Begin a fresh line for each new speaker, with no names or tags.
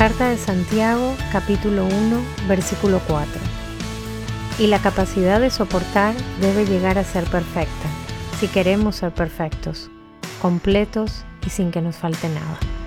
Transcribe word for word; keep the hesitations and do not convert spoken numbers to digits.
Carta de Santiago, capítulo uno, versículo cuatro. Y la capacidad de soportar debe llegar a ser perfecta, si queremos ser perfectos, completos y sin que nos falte nada.